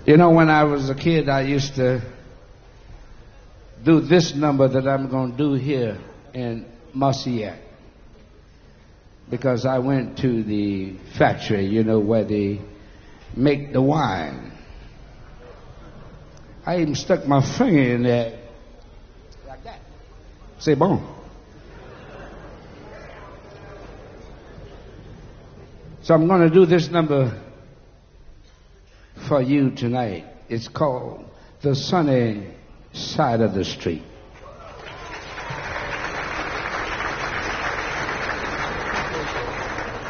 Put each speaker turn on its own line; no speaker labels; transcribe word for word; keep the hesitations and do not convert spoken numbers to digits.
You know, when I was a kid, I used to do this number that I'm going to do here in Marcillac. Because I went to the factory, you know, where they make the wine. I even stuck my finger in there like that. C'est bon. So I'm going to do this number for you tonight. It's called The Sunny Side of the Street.